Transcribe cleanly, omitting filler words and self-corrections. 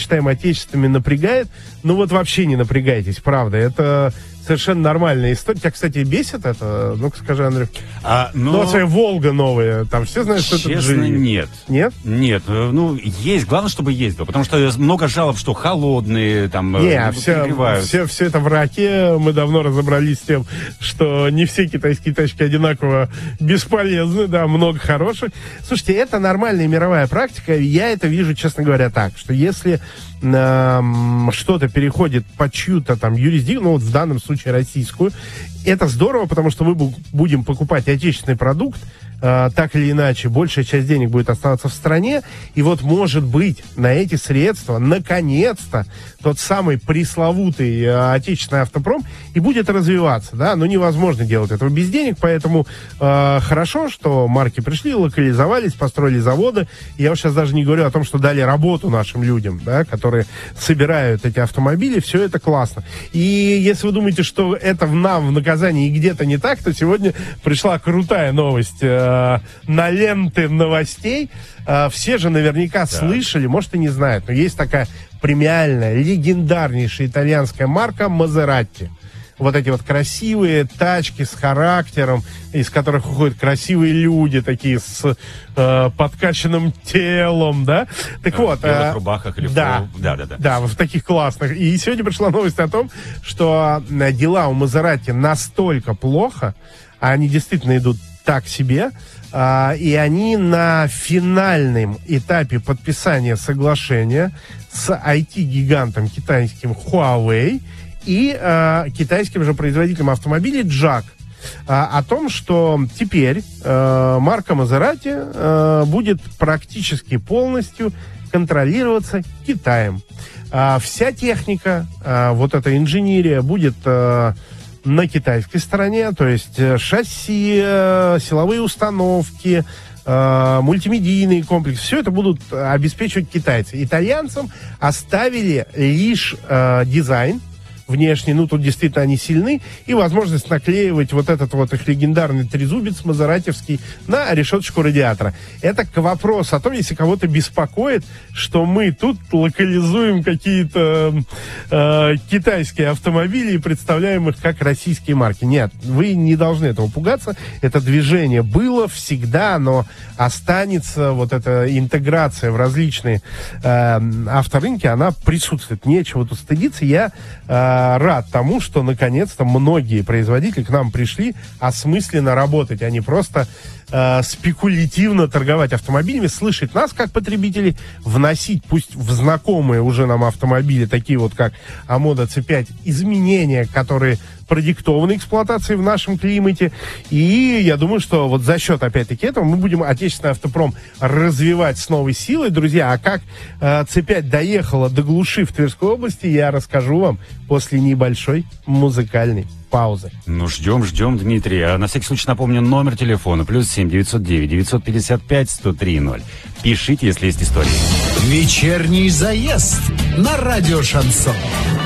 считаем отечественными, напрягает. Ну вот вообще не напрягайтесь, правда. Это совершенно нормальная история. Тебя, кстати, бесит это? Ну-ка скажи, Андрюх. Ну, вот своя «Волга» новая, там все знают, что это честно, «Джили». нет. Нет? Нет, ну, есть, главное, чтобы ездил, потому что много жалоб, что холодные, там, все это в раке. Мы давно разобрались с тем, что не все китайские тачки одинаково бесполезны, да, много хороших. Слушайте, это нормальная мировая практика. Я это вижу, честно говоря, так, что если что-то переходит под чью-то там юрисдикцию, ну вот в данном случае российскую, это здорово, потому что мы будем покупать отечественный продукт, так или иначе, большая часть денег будет оставаться в стране, и вот, может быть, на эти средства, наконец-то, тот самый пресловутый отечественный автопром и будет развиваться, да, но невозможно делать этого без денег, поэтому хорошо, что марки пришли, локализовались, построили заводы, я уж сейчас даже не говорю о том, что дали работу нашим людям, да, которые собирают эти автомобили, все это классно. И если вы думаете, что это нам в наказании и где-то не так, то сегодня пришла крутая новость на ленты новостей. Все же наверняка слышали, может и не знают, но есть такая премиальная, легендарнейшая итальянская марка Мазератти. Вот эти вот красивые тачки с характером, из которых уходят красивые люди, такие с подкачанным телом, да? Так вот. В белых рубахах или да, в таких классных. И сегодня пришла новость о том, что дела у Мазератти настолько плохо, а они действительно идут так себе, и они на финальном этапе подписания соглашения с IT-гигантом китайским Huawei и китайским же производителем автомобилей JAC о том, что теперь марка Мазератти будет практически полностью контролироваться Китаем. Вся техника, вот эта инженерия будет на китайской стороне, то есть шасси, силовые установки, мультимедийный комплекс, все это будут обеспечивать китайцы. Итальянцам оставили лишь дизайн внешний, ну тут действительно они сильны, и возможность наклеивать вот этот вот их легендарный трезубец мазератевский на решеточку радиатора. Это к вопросу о том, если кого-то беспокоит, что мы тут локализуем какие-то китайские автомобили и представляем их как российские марки. Нет, вы не должны этого пугаться. Это движение было всегда, оно останется, вот эта интеграция в различные авторынки, она присутствует. Нечего тут стыдиться. Я рад тому, что наконец-то многие производители к нам пришли осмысленно работать, а не просто спекулятивно торговать автомобилями, слышать нас как потребителей, вносить, пусть в знакомые уже нам автомобили, такие вот как Амода C5, изменения, которые продиктованы эксплуатацией в нашем климате. И я думаю, что вот за счет, опять-таки, этого мы будем отечественный автопром развивать с новой силой. Друзья, а как C5 доехала до глуши в Тверской области, я расскажу вам после небольшой музыкальной паузы. Ну, ждем, Дмитрий. А на всякий случай напомню номер телефона. +7 909 955 103 0. Пишите, если есть истории. Вечерний заезд на радио «Шансон».